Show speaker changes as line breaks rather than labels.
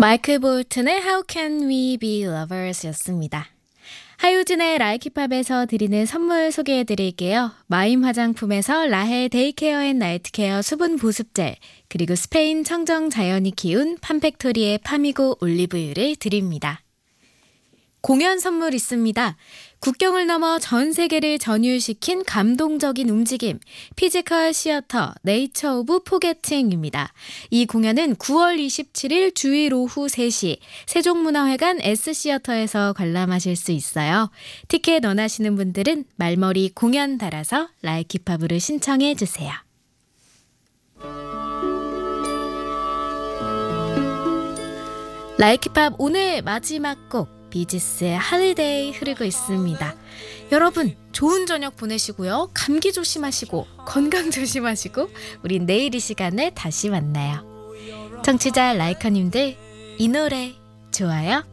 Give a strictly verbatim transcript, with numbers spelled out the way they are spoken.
마이클 볼튼의 How Can We Be Lovers 였습니다. 하유진의 라이키팝에서 드리는 선물 소개해드릴게요. 마임 화장품에서 라헬 데이케어 앤 나이트케어 수분 보습젤, 그리고 스페인 청정 자연이 키운 팜팩토리의 파미고 올리브유를 드립니다. 공연 선물 있습니다. 국경을 넘어 전 세계를 전율시킨 감동적인 움직임, 피지컬 시어터 네이처 오브 포게팅입니다. 이 공연은 구월 이십칠일 주일 오후 세 시 세종문화회관 S시어터에서 관람하실 수 있어요. 티켓 원하시는 분들은 말머리 공연 달아서 라이키팝으로 신청해 주세요. 라이키팝 오늘 마지막 곡 비지스의 할리데이 흐르고 있습니다. 여러분 좋은 저녁 보내시고요. 감기 조심하시고 건강 조심하시고 우린 내일 이 시간에 다시 만나요. 청취자 라이커님들 이 노래 좋아요?